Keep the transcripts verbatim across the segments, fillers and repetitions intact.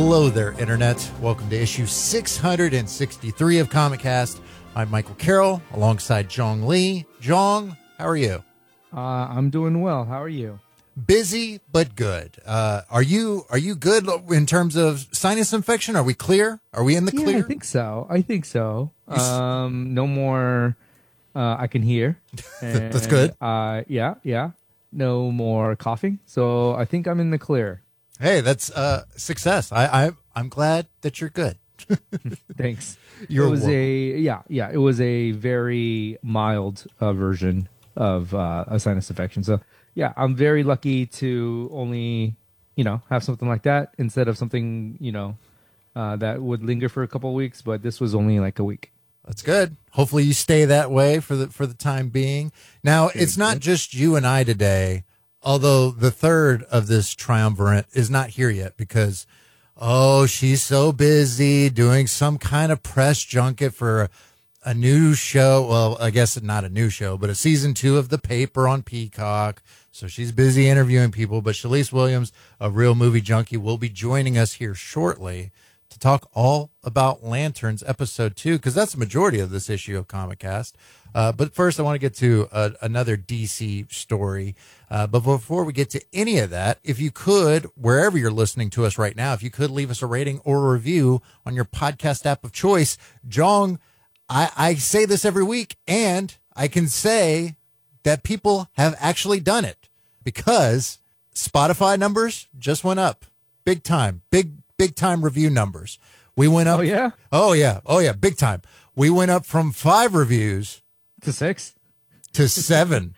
Hello there, Internet. Welcome to issue six hundred sixty-three of Comic Cast. I'm Michael Carroll, alongside Jong Lee. Jong, how are you? Uh, I'm doing well. How are you? Busy, but good. Uh, are you Are you good in terms of sinus infection? Are we clear? Are we in the yeah, clear? I think so. I think so. Um, no more. Uh, I can hear. And, That's good. Uh, yeah, yeah. No more coughing. So I think I'm in the clear. Hey, that's uh, success. I, I I'm glad that you're good. Thanks. You're it was welcome. a yeah, yeah. It was a very mild uh, version of uh, a sinus infection. So yeah, I'm very lucky to only you know have something like that instead of something you know uh, that would linger for a couple of weeks. But this was only like a week. That's good. Hopefully you stay that way for the for the time being. Now, Very it's not good. just you and I today, although the third of this triumvirate is not here yet because, oh, she's so busy doing some kind of press junket for a, a new show. Well, I guess not a new show, but a season two of The Paper on Peacock. So she's busy interviewing people. But Shalise Williams, a real movie junkie, will be joining us here shortly to talk all about Lanterns episode two, because that's the majority of this issue of Comic Cast. Uh, but first, I want to get to uh, another D C story. Uh, but before we get to any of that, if you could, wherever you're listening to us right now, if you could leave us a rating or a review on your podcast app of choice. Jong, I, I say this every week, and I can say that people have actually done it because Spotify numbers just went up big time, big big time review numbers. We went up. Oh yeah, Oh yeah. Oh yeah. Big time. We went up from five reviews to six. to seven.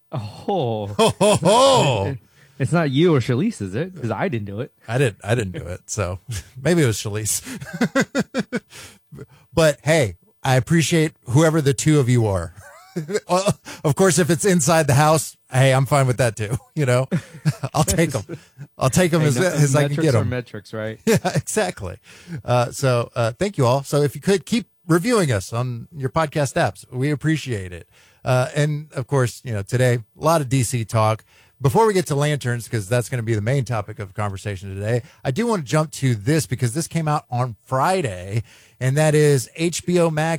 Oh, Ho, ho, ho. it's not you or Shalise, is it? Because I didn't do it. I didn't, I didn't do it. So maybe it was Shalise, but hey, I appreciate whoever the two of you are. Of course, if it's inside the house, hey, I'm fine with that too. You know, I'll take them. I'll take them Hey, as, no- as I can metrics get are them. metrics, right? Yeah, exactly. Uh, so uh, thank you all. So if you could keep reviewing us on your podcast apps, we appreciate it. Uh, and of course, you know, today, a lot of D C talk. Before we get to Lanterns, because that's going to be the main topic of conversation today, I do want to jump to this because this came out on Friday, and that is H B O Max